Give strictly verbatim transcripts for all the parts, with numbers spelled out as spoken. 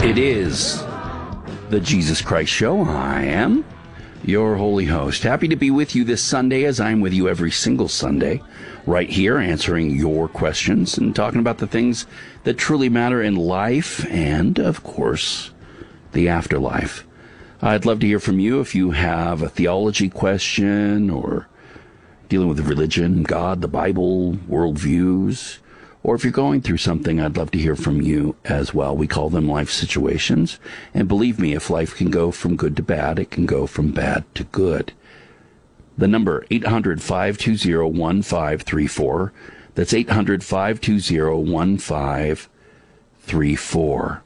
It is the Jesus Christ Show. I am your holy host. Happy to be with you this Sunday, as I'm with you every single Sunday, right here, answering your questions and talking about the things that truly matter in life and, of course, the afterlife. I'd love to hear from you if you have a theology question or dealing with religion, God, the Bible, worldviews, or if you're going through something, I'd love to hear from you as well. We call them life situations. And believe me, if life can go from good to bad, it can go from bad to good. The number, eight hundred, five two zero, one five three four. That's eight hundred, five two zero, one five three four.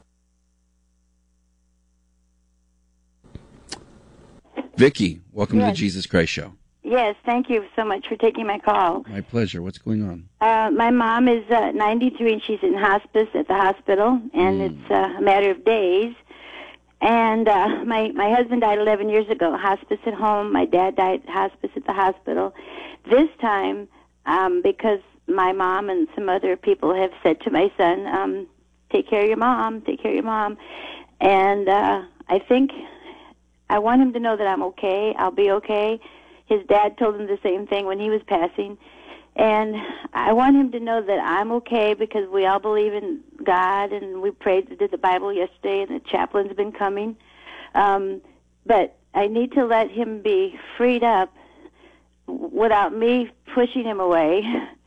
Vicki, welcome yes. to the Jesus Christ Show. Yes, thank you so much for taking my call. My pleasure. What's going on? Uh, my mom is uh, ninety-three, and she's in hospice at the hospital, and mm. it's uh, a matter of days. And uh, my, my husband died eleven years ago, hospice at home. My dad died hospice at the hospital. This time, um, because my mom and some other people have said to my son, um, take care of your mom, take care of your mom. And uh, I think I want him to know that I'm okay, I'll be okay. His dad told him the same thing when he was passing. And I want him to know that I'm okay because we all believe in God, and we prayed, did the Bible yesterday, and the chaplain's been coming. Um, but I need to let him be freed up without me pushing him away.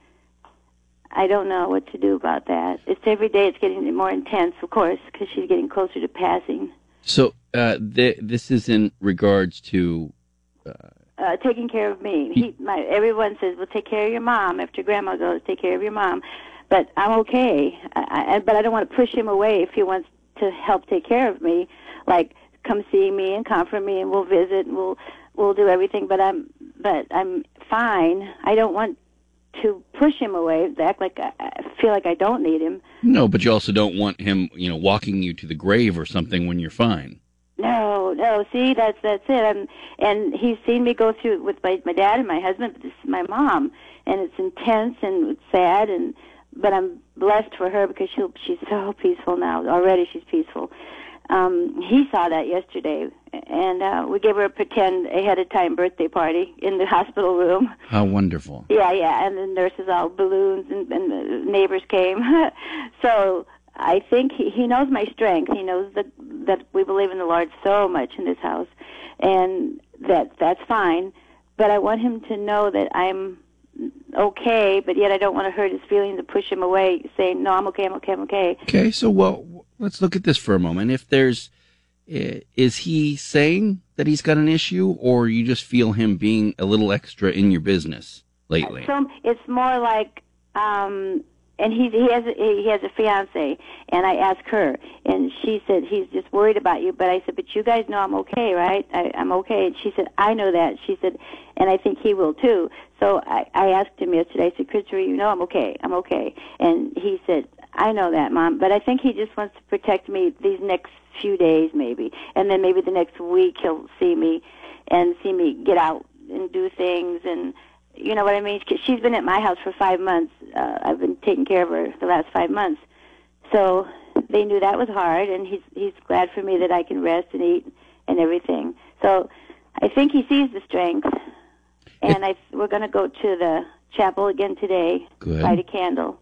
I don't know what to do about that. It's every day it's getting more intense, of course, because she's getting closer to passing. So uh, th- this is in regards to... Uh... Uh, taking care of me. He, my, everyone says, well, take care of your mom. After Grandma goes, take care of your mom. But I'm okay. I, I, but I don't want to push him away if he wants to help take care of me. Like, come see me and comfort me, and we'll visit, and we'll we'll do everything. But I'm but I'm fine. I don't want to push him away, act like I, I feel like I don't need him. No, but you also don't want him, you know, walking you to the grave or something when you're fine. No, no. See, that's that's it. I'm, and he's seen me go through it with my my dad and my husband. But this is my mom, and it's intense and it's sad. And but I'm blessed for her because she she's so peaceful now. Already, she's peaceful. Um, he saw that yesterday, and uh, we gave her a pretend ahead of time birthday party in the hospital room. How wonderful! Yeah, yeah. And the nurses all balloons, and, and the neighbors came. So. I think he, he knows my strength. He knows that that we believe in the Lord so much in this house, and that that's fine. But I want him to know that I'm okay, but yet I don't want to hurt his feelings and push him away, saying, no, I'm okay, I'm okay, I'm okay. Okay, so well, let's look at this for a moment. If there's, is he saying that he's got an issue, or you just feel him being a little extra in your business lately? So it's more like... Um, And he he has a, he has a fiance, and I asked her, and she said he's just worried about you. But I said, but you guys know I'm okay, right? I, I'm okay. And she said, I know that. She said, and I think he will too. So I, I asked him yesterday. I said, Christopher, you know I'm okay. I'm okay. And he said, I know that, Mom. But I think he just wants to protect me these next few days, maybe, and then maybe the next week he'll see me and see me get out and do things and. You know what I mean? She's been at my house for five months. Uh, I've been taking care of her the last five months. So they knew that was hard, and he's he's glad for me that I can rest and eat and everything. So I think he sees the strength, and I, we're going to go to the chapel again today, Good. Light a candle.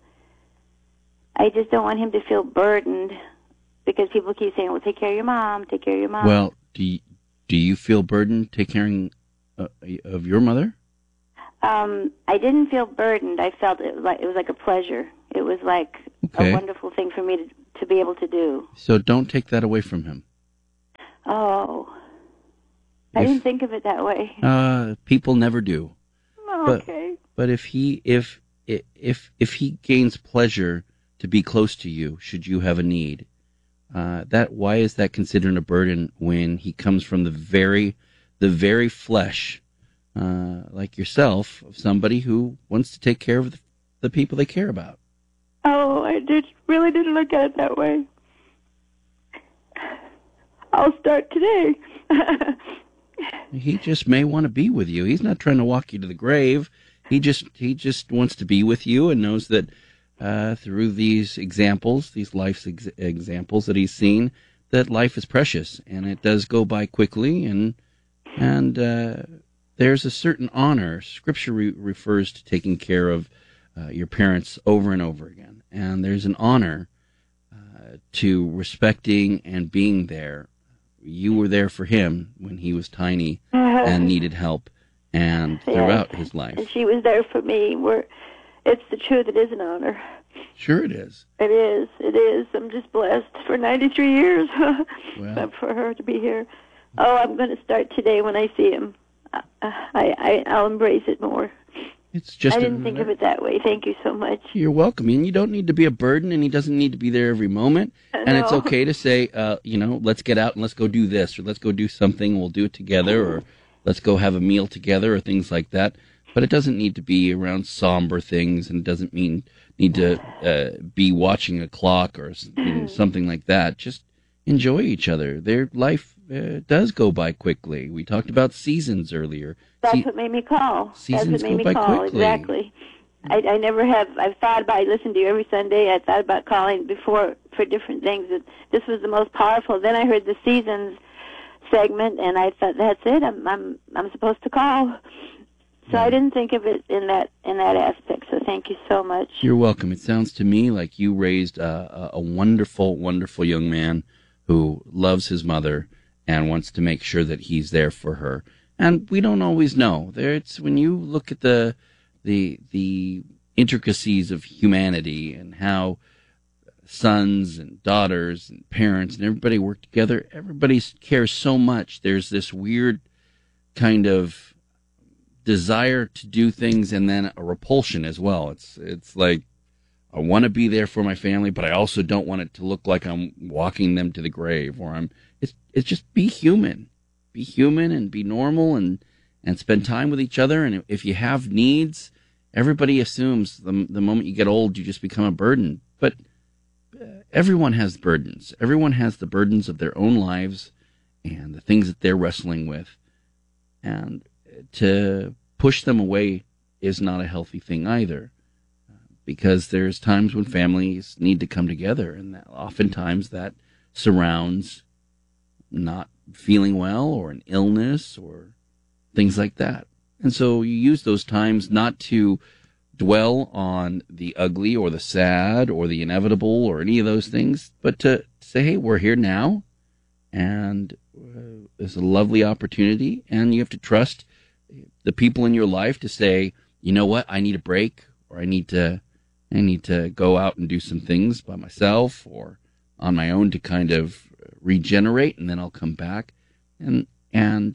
I just don't want him to feel burdened because people keep saying, well, take care of your mom, take care of your mom. Well, do you, do you feel burdened taking care uh, of your mother? Um, I didn't feel burdened. I felt it was like it was like a pleasure. It was like okay. a wonderful thing for me to to be able to do. So don't take that away from him. Oh, I if, didn't think of it that way. Uh, people never do. Oh, but, okay. But if he if if if he gains pleasure to be close to you, should you have a need, uh, that why is that considered a burden when he comes from the very the very flesh? Uh, like yourself, of somebody who wants to take care of the, the people they care about. Oh, I did really didn't look at it that way. I'll start today. He just may want to be with you. He's not trying to walk you to the grave. He just he just wants to be with you and knows that uh, through these examples, these life's ex- examples that he's seen, that life is precious, and it does go by quickly, and and uh, there's a certain honor. Scripture re- refers to taking care of uh, your parents over and over again, and there's an honor uh, to respecting and being there. You were there for him when he was tiny and needed help, and throughout yes. his life. And she was there for me. We're, it's the truth. It is an honor. Sure it is. It is. It is. I'm just blessed for ninety-three years Well. for her to be here. Oh, I'm going to start today when I see him. I, I, I'll embrace it more. It's just I didn't a, think of it that way. Thank you so much. You're welcome. And you don't need to be a burden, and he doesn't need to be there every moment. And it's okay to say, uh, you know, let's get out and let's go do this, or let's go do something, we'll do it together, or let's go have a meal together, or things like that. But it doesn't need to be around somber things, and it doesn't mean need to uh, be watching a clock or you know, something like that. Just enjoy each other. Their life uh, does go by quickly. We talked about seasons earlier. That's See, what made me call. Seasons That's what made go me by call. quickly. Exactly. I, I never have. I've thought about. I listen to you every Sunday. I thought about calling before for different things. It, this was the most powerful. Then I heard the seasons segment, and I thought, that's it. I'm I'm I'm supposed to call. So I didn't think of it in that in that aspect. So thank you so much. You're welcome. It sounds to me like you raised a, a wonderful, wonderful young man who loves his mother and wants to make sure that he's there for her. And we don't always know. There, it's when you look at the the the intricacies of humanity and how sons and daughters and parents and everybody work together. Everybody cares so much. There's this weird kind of desire to do things and then a repulsion as well. It's it's like I want to be there for my family, but I also don't want it to look like I'm walking them to the grave, or I'm. It's it's just be human, be human, and be normal, and and spend time with each other. And if you have needs, everybody assumes the the moment you get old, you just become a burden. But everyone has burdens. Everyone has the burdens of their own lives and the things that they're wrestling with, and to push them away is not a healthy thing either, because there's times when families need to come together, and that oftentimes that surrounds not feeling well or an illness or things like that. And so you use those times not to dwell on the ugly or the sad or the inevitable or any of those things, but to say, hey, we're here now, and uh, it's a lovely opportunity, and you have to trust the people in your life to say, you know what, I need a break, or I need to I need to go out and do some things by myself or on my own to kind of regenerate, and then I'll come back and and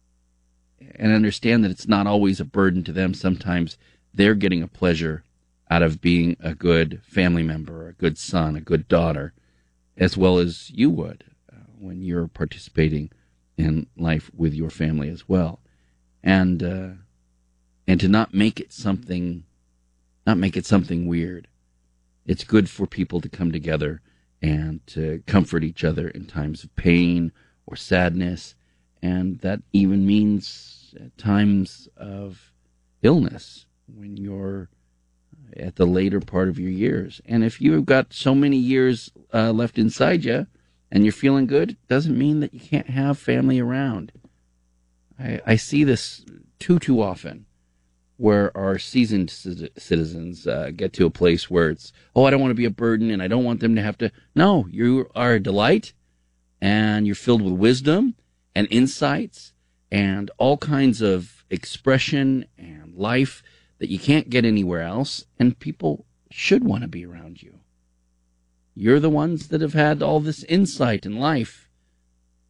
and understand that it's not always a burden to them. Sometimes they're getting a pleasure out of being a good family member, a good son, a good daughter, as well as you would uh, when you're participating in life with your family as well. And uh, and to not make it something, not make it something weird. It's good for people to come together and to comfort each other in times of pain or sadness, and that even means times of illness when you're at the later part of your years. And if you've got so many years uh, left inside you and you're feeling good, it doesn't mean that you can't have family around. I, I see this too, too often, where our seasoned citizens uh, get to a place where it's, oh, I don't want to be a burden, and I don't want them to have to. No, you are a delight, and you're filled with wisdom and insights and all kinds of expression and life that you can't get anywhere else, and people should want to be around you. You're the ones that have had all this insight in life,